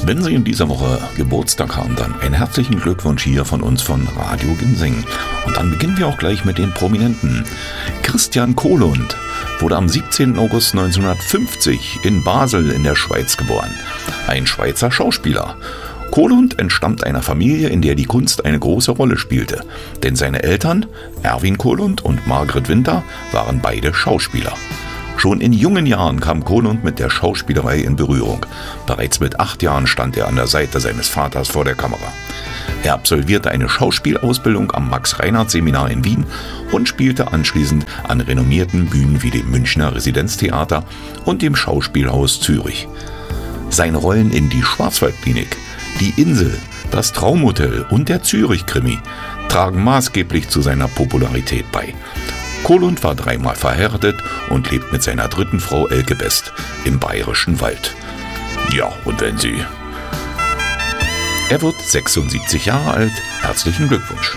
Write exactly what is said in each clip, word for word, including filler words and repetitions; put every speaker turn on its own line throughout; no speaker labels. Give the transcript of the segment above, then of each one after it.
Wenn Sie in dieser Woche Geburtstag haben, dann einen herzlichen Glückwunsch hier von uns von Radio Ginseng. Und dann beginnen wir auch gleich mit den Prominenten. Christian Kohlund wurde am siebzehnten August neunzehnhundertfünfzig in Basel in der Schweiz geboren. Ein Schweizer Schauspieler. Kohlund entstammt einer Familie, in der die Kunst eine große Rolle spielte. Denn seine Eltern, Erwin Kohlund und Margret Winter, waren beide Schauspieler. Schon in jungen Jahren kam Kohlund mit der Schauspielerei in Berührung. Bereits mit acht Jahren stand er an der Seite seines Vaters vor der Kamera. Er absolvierte eine Schauspielausbildung am Max-Reinhardt-Seminar in Wien und spielte anschließend an renommierten Bühnen wie dem Münchner Residenztheater und dem Schauspielhaus Zürich. Seine Rollen in Die Schwarzwaldklinik, Die Insel, Das Traumhotel und der Zürich-Krimi tragen maßgeblich zu seiner Popularität bei. Kohlund war dreimal verheiratet und lebt mit seiner dritten Frau Elke Best im Bayerischen Wald. Ja, und wenn Sie... Er wird sechsundsiebzig Jahre alt. Herzlichen Glückwunsch.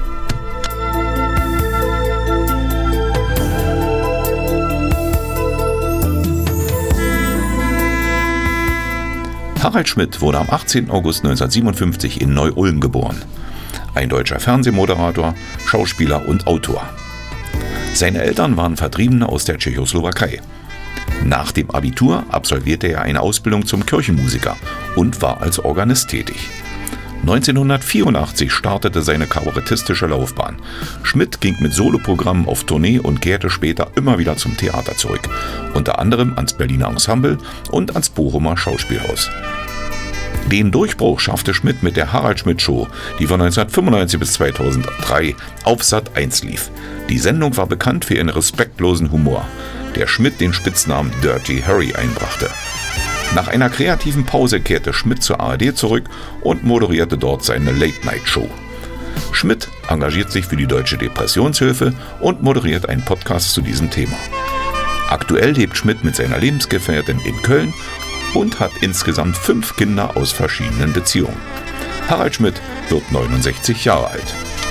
Harald Schmidt wurde am achtzehnten August neunzehnhundertsiebenundfünfzig in Neu-Ulm geboren. Ein deutscher Fernsehmoderator, Schauspieler und Autor. Seine Eltern waren Vertriebene aus der Tschechoslowakei. Nach dem Abitur absolvierte er eine Ausbildung zum Kirchenmusiker und war als Organist tätig. neunzehnhundertvierundachtzig startete seine kabarettistische Laufbahn. Schmidt ging mit Soloprogrammen auf Tournee und kehrte später immer wieder zum Theater zurück, unter anderem ans Berliner Ensemble und ans Bochumer Schauspielhaus. Den Durchbruch schaffte Schmidt mit der Harald Schmidt Show, die von neunzehnhundertfünfundneunzig bis zweitausenddrei auf Sat eins lief. Die Sendung war bekannt für ihren respektlosen Humor, der Schmidt den Spitznamen Dirty Harry einbrachte. Nach einer kreativen Pause kehrte Schmidt zur A R D zurück und moderierte dort seine Late-Night-Show. Schmidt engagiert sich für die Deutsche Depressionshilfe und moderiert einen Podcast zu diesem Thema. Aktuell lebt Schmidt mit seiner Lebensgefährtin in Köln und hat insgesamt fünf Kinder aus verschiedenen Beziehungen. Harald Schmidt wird neunundsechzig Jahre alt.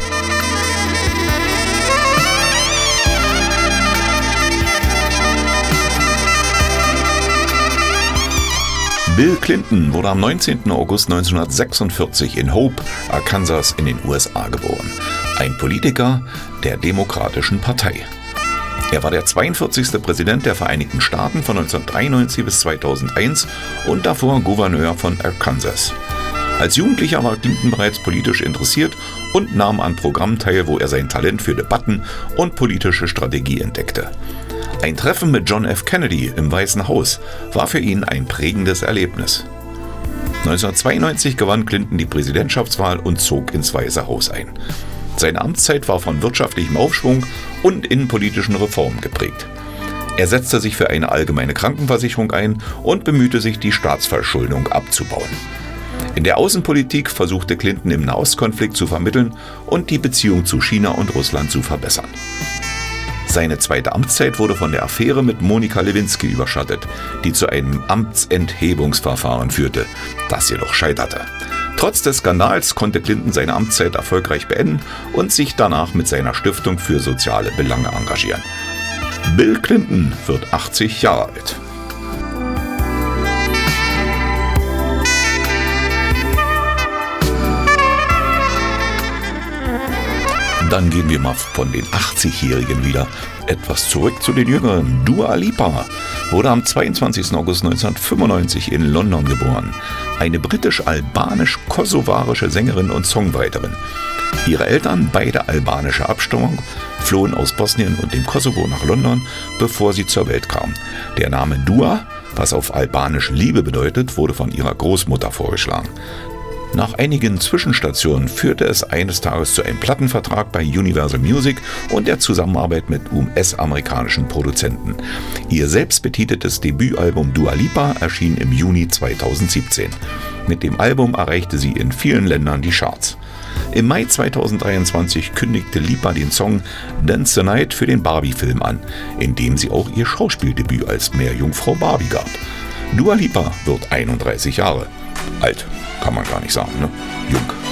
Bill Clinton wurde am neunzehnten August neunzehnhundertsechsundvierzig in Hope, Arkansas in den U S A geboren. Ein Politiker der Demokratischen Partei. Er war der zweiundvierzigste Präsident der Vereinigten Staaten von neunzehnhundertdreiundneunzig bis zweitausendeins und davor Gouverneur von Arkansas. Als Jugendlicher war Clinton bereits politisch interessiert und nahm an Programmen teil, wo er sein Talent für Debatten und politische Strategie entdeckte. Ein Treffen mit John F. Kennedy im Weißen Haus war für ihn ein prägendes Erlebnis. neunzehnhundertzweiundneunzig gewann Clinton die Präsidentschaftswahl und zog ins Weiße Haus ein. Seine Amtszeit war von wirtschaftlichem Aufschwung und innenpolitischen Reformen geprägt. Er setzte sich für eine allgemeine Krankenversicherung ein und bemühte sich, die Staatsverschuldung abzubauen. In der Außenpolitik versuchte Clinton im Nahostkonflikt zu vermitteln und die Beziehung zu China und Russland zu verbessern. Seine zweite Amtszeit wurde von der Affäre mit Monika Lewinsky überschattet, die zu einem Amtsenthebungsverfahren führte, das jedoch scheiterte. Trotz des Skandals konnte Clinton seine Amtszeit erfolgreich beenden und sich danach mit seiner Stiftung für soziale Belange engagieren. Bill Clinton wird achtzig Jahre alt. Dann gehen wir mal von den achtzigjährigen wieder etwas zurück zu den Jüngeren. Dua Lipa wurde am zweiundzwanzigsten August neunzehnhundertfünfundneunzig in London geboren. Eine britisch-albanisch-kosovarische Sängerin und Songwriterin. Ihre Eltern, beide albanischer Abstammung, flohen aus Bosnien und dem Kosovo nach London, bevor sie zur Welt kamen. Der Name Dua, was auf Albanisch Liebe bedeutet, wurde von ihrer Großmutter vorgeschlagen. Nach einigen Zwischenstationen führte es eines Tages zu einem Plattenvertrag bei Universal Music und der Zusammenarbeit mit U S-amerikanischen Produzenten. Ihr selbstbetiteltes Debütalbum Dua Lipa erschien im Juni zweitausendsiebzehn. Mit dem Album erreichte sie in vielen Ländern die Charts. Im Mai zweitausenddreiundzwanzig kündigte Lipa den Song Dance the Night für den Barbie-Film an, in dem sie auch ihr Schauspieldebüt als Meerjungfrau Barbie gab. Dua Lipa wird einunddreißig Jahre alt. Kann man gar nicht sagen, ne? Jung.